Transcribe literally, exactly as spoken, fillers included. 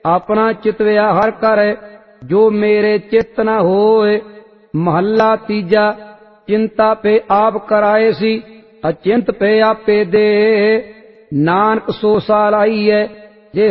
अपना चितविया हर करे, जो मेरे चित्त न होए। महला तीजा। चिंता पे आप कराए सी, अचिंत पे आपे दे। नानक सो साल आई है